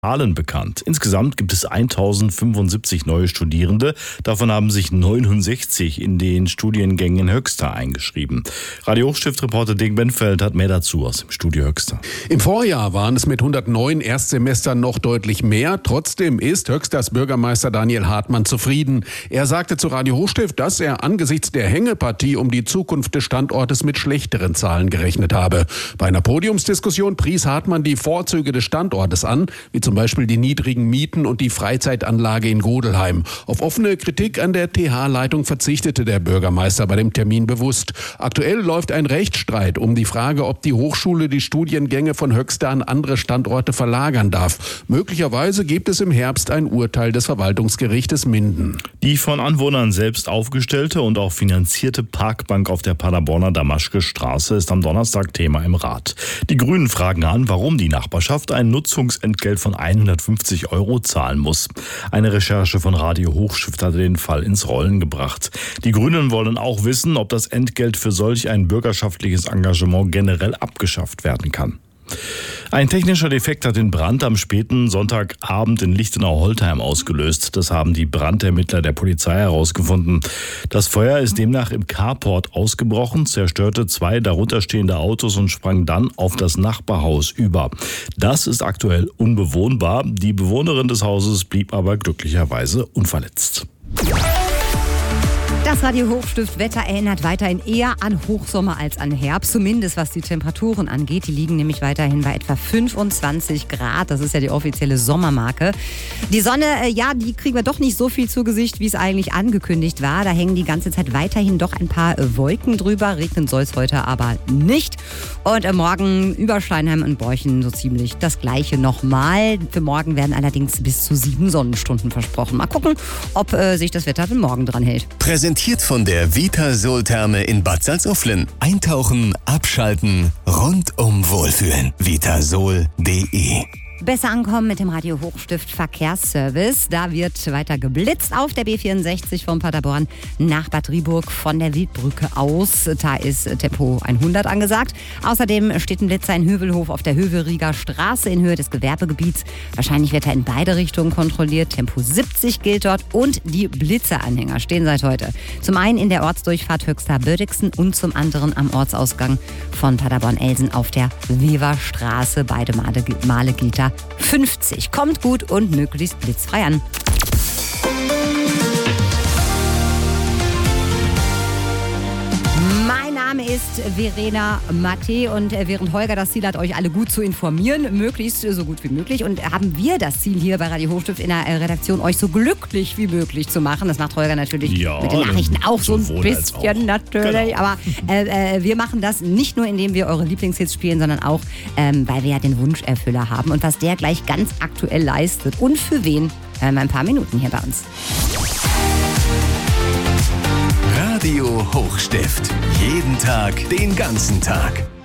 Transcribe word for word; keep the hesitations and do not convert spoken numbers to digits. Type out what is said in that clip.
Zahlen bekannt. Insgesamt gibt es tausendfünfundsiebzig neue Studierende. Davon haben sich neunundsechzig in den Studiengängen in Höxter eingeschrieben. Radio Hochstift-Reporter Dirk Benfeld hat mehr dazu aus dem Studio Höxter. Im Vorjahr waren es mit hundertneun Erstsemestern noch deutlich mehr. Trotzdem ist Höxters Bürgermeister Daniel Hartmann zufrieden. Er sagte zu Radio Hochstift, dass er angesichts der Hängepartie um die Zukunft des Standortes mit schlechteren Zahlen gerechnet habe. Bei einer Podiumsdiskussion pries Hartmann die Vorzüge des Standortes an, wie zum Beispiel die niedrigen Mieten und die Freizeitanlage in Godelheim. Auf offene Kritik an der T H-Leitung verzichtete der Bürgermeister bei dem Termin bewusst. Aktuell läuft ein Rechtsstreit um die Frage, ob die Hochschule die Studiengänge von Höxter an andere Standorte verlagern darf. Möglicherweise gibt es im Herbst ein Urteil des Verwaltungsgerichtes Minden. Die von Anwohnern selbst aufgestellte und auch finanzierte Parkbank auf der Paderborner Damaschke-Straße ist am Donnerstag Thema im Rat. Die Grünen fragen an, warum die Nachbarschaft ein Nutzungsentgelt von hundertfünfzig Euro zahlen muss. Eine Recherche von Radio Hochstift hatte den Fall ins Rollen gebracht. Die Grünen wollen auch wissen, ob das Entgelt für solch ein bürgerschaftliches Engagement generell abgeschafft werden kann. Ein technischer Defekt hat den Brand am späten Sonntagabend in Lichtenau-Holtheim ausgelöst. Das haben die Brandermittler der Polizei herausgefunden. Das Feuer ist demnach im Carport ausgebrochen, zerstörte zwei darunter stehende Autos und sprang dann auf das Nachbarhaus über. Das ist aktuell unbewohnbar. Die Bewohnerin des Hauses blieb aber glücklicherweise unverletzt. Das Radio Hochstift Wetter erinnert weiterhin eher an Hochsommer als an Herbst, zumindest was die Temperaturen angeht. Die liegen nämlich weiterhin bei etwa fünfundzwanzig Grad. Das ist ja die offizielle Sommermarke. Die Sonne, äh, ja, die kriegen wir doch nicht so viel zu Gesicht, wie es eigentlich angekündigt war. Da hängen die ganze Zeit weiterhin doch ein paar äh, Wolken drüber. Regnen soll es heute aber nicht. Und äh, morgen über Steinheim und Borchen so ziemlich das Gleiche nochmal. Für morgen werden allerdings bis zu sieben Sonnenstunden versprochen. Mal gucken, ob äh, sich das Wetter für morgen dran hält. Präsentiert von der Vitasol-Therme in Bad Salzuflen. Eintauchen, abschalten, rundum wohlfühlen. vitasol punkt de. Besser ankommen mit dem Radio Hochstift Verkehrsservice. Da wird weiter geblitzt auf der B vierundsechzig von Paderborn nach Bad Driburg von der Wildbrücke aus. Da ist Tempo hundert angesagt. Außerdem steht ein Blitzer in Hövelhof auf der Hövelrieger Straße in Höhe des Gewerbegebiets. Wahrscheinlich wird er in beide Richtungen kontrolliert. Tempo siebzig gilt dort und die Blitzeranhänger stehen seit heute. Zum einen in der Ortsdurchfahrt Höxter-Bödixen und zum anderen am Ortsausgang von Paderborn-Elsen auf der Weverstraße. Beide Male, Male gilt da fünfzig. Kommt gut und möglichst blitzfrei an. Mein Name ist Verena Matte und während Holger das Ziel hat, euch alle gut zu informieren, möglichst so gut wie möglich, und haben wir das Ziel hier bei Radio Hochstift in der Redaktion, euch so glücklich wie möglich zu machen. Das macht Holger natürlich ja, mit den Nachrichten auch so ein bisschen natürlich, genau. Aber äh, äh, wir machen das nicht nur, indem wir eure Lieblingshits spielen, sondern auch, ähm, weil wir ja den Wunscherfüller haben und was der gleich ganz aktuell leistet und für wen, hören wir ein paar Minuten hier bei uns. Radio Hochstift. Jeden Tag, den ganzen Tag.